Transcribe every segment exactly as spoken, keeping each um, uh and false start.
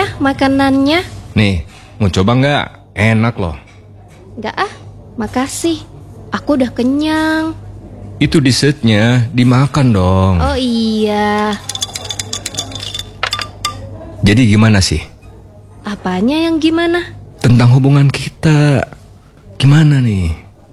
ya makanannya. Nih, mau coba nggak? Enak loh. Nggak ah, makasih. Aku udah kenyang. Itu dessertnya, dimakan dong. Oh iya. Jadi gimana sih? Apanya yang gimana? Tentang hubungan kita. Gimana nih?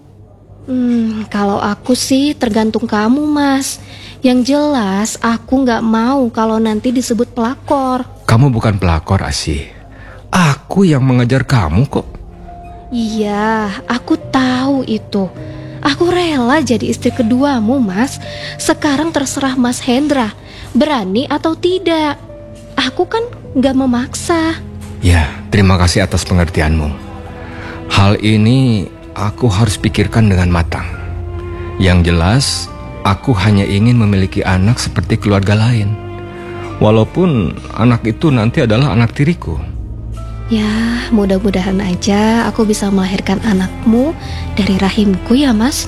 Hmm, kalau aku sih tergantung kamu, Mas. Yang jelas aku nggak mau kalau nanti disebut pelakor. Kamu bukan pelakor, Asih. Aku yang mengejar kamu kok. Iya, aku tahu itu. Aku rela jadi istri keduamu, Mas. Sekarang terserah Mas Hendra, berani atau tidak. Aku kan nggak memaksa. Ya, terima kasih atas pengertianmu. Hal ini aku harus pikirkan dengan matang. Yang jelas, aku hanya ingin memiliki anak seperti keluarga lain. Walaupun anak itu nanti adalah anak tiriku. Ya, mudah-mudahan aja aku bisa melahirkan anakmu dari rahimku ya, Mas.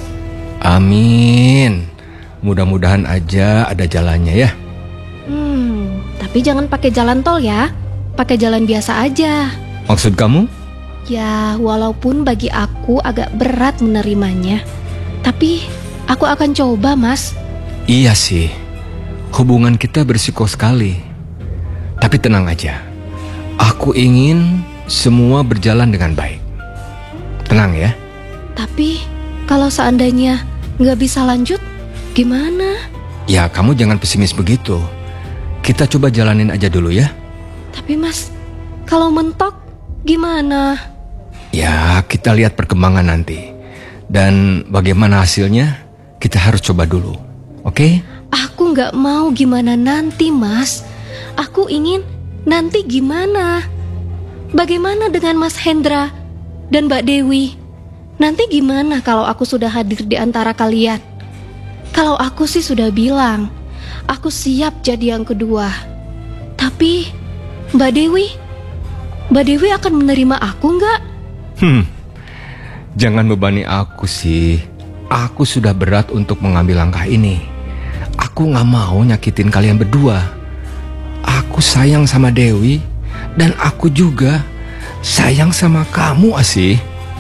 Amin. Mudah-mudahan aja ada jalannya ya. Hmm, tapi jangan pakai jalan tol ya. Pakai jalan biasa aja. Maksud kamu? Ya, walaupun bagi aku agak berat menerimanya, tapi aku akan coba, Mas. Iya sih. Hubungan kita berisiko sekali. Tapi tenang aja. Aku ingin semua berjalan dengan baik. Tenang ya. Tapi kalau seandainya nggak bisa lanjut, gimana? Ya, kamu jangan pesimis begitu. Kita coba jalanin aja dulu ya. Tapi Mas, kalau mentok gimana? Ya, kita lihat perkembangan nanti. Dan bagaimana hasilnya, kita harus coba dulu. Oke? Aku nggak mau gimana nanti, Mas. Aku ingin nanti gimana? Bagaimana dengan Mas Hendra dan Mbak Dewi? Nanti gimana kalau aku sudah hadir di antara kalian? Kalau aku sih sudah bilang, aku siap jadi yang kedua. Tapi Mbak Dewi, Mbak Dewi akan menerima aku nggak? Hmm, jangan bebani aku sih. Aku sudah berat untuk mengambil langkah ini. Aku gak mau nyakitin kalian berdua. Aku sayang sama Dewi. Dan aku juga sayang sama kamu, Asih.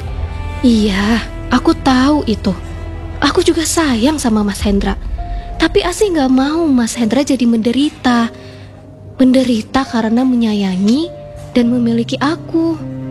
Iya, aku tahu itu. Aku juga sayang sama Mas Hendra. Tapi Asih gak mau Mas Hendra jadi menderita. Menderita karena menyayangi dan memiliki aku.